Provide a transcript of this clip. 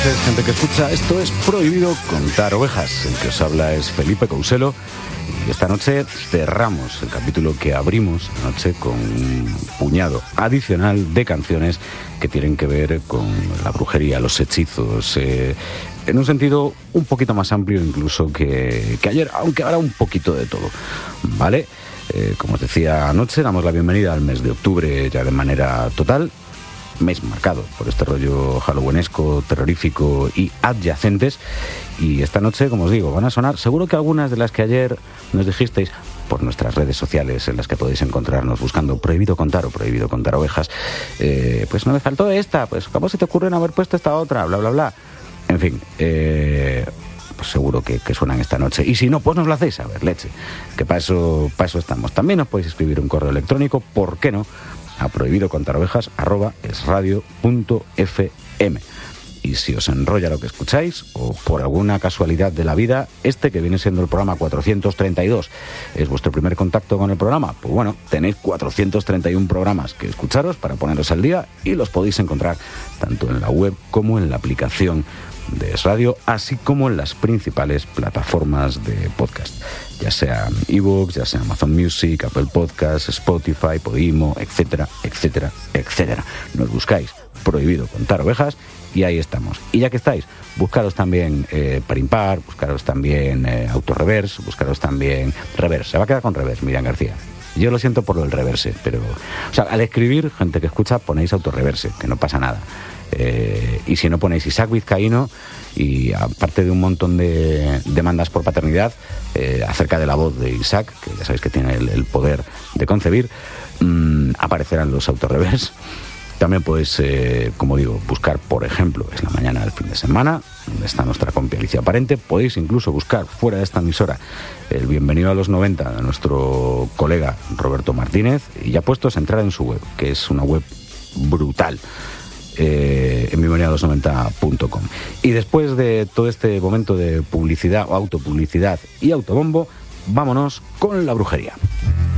noches, gente que escucha. Esto es Prohibido Contar Ovejas. El que os habla es Felipe Couselo. Y esta noche cerramos el capítulo que abrimos anoche con un puñado adicional de canciones que tienen que ver con la brujería, los hechizos, en un sentido un poquito más amplio incluso que ayer, aunque ahora un poquito de todo, ¿vale? Como os decía anoche, damos la bienvenida al mes de octubre ya de manera total. Mes marcado por este rollo halloweenesco, terrorífico y adyacentes. Y esta noche, como os digo, van a sonar seguro que algunas de las que ayer nos dijisteis por nuestras redes sociales, en las que podéis encontrarnos buscando Prohibido Contar o Prohibido Contar Ovejas. Pues no me faltó esta, pues ¿cómo se te ocurre no haber puesto esta otra? Bla, bla, bla. En fin, pues seguro que suenan esta noche. Y si no, pues nos lo hacéis saber, leche. Que para eso estamos. También os podéis escribir un correo electrónico, ¿por qué no?, a prohibidocontarovejas@esradio.fm. Y si os enrolla lo que escucháis, o por alguna casualidad de la vida, este que viene siendo el programa 432 es vuestro primer contacto con el programa, pues bueno, tenéis 431 programas que escucharos para poneros al día, y los podéis encontrar tanto en la web como en la aplicación de Es Radio, así como en las principales plataformas de podcast, ya sea iVoox, ya sea Amazon Music, Apple Podcasts, Spotify, Podimo, etcétera, etcétera, etcétera. Nos buscáis Prohibido Contar Ovejas y ahí estamos. Y ya que estáis, buscaros también Par Impar, buscaros también Autoreverse, buscaros también Reverse. Se va a quedar con Reverse, Miriam García. Yo lo siento por lo del reverse, pero, o sea, al escribir, gente que escucha, ponéis Autoreverse, que no pasa nada. Y si no, ponéis Isaac Vizcaíno, y aparte de un montón de demandas por paternidad acerca de la voz de Isaac, que ya sabéis que tiene el poder de concebir, aparecerán los Autoreverse. También podéis, como digo, buscar, por ejemplo, Es la mañana del fin de semana, donde está nuestra compi Alicia Parente. Podéis incluso buscar fuera de esta emisora el Bienvenido a los 90 de nuestro colega Roberto Martínez, y ya puestos a entrar en su web, que es una web brutal, en bienvenidoalos90.com. Y después de todo este momento de publicidad o autopublicidad y autobombo, vámonos con la brujería.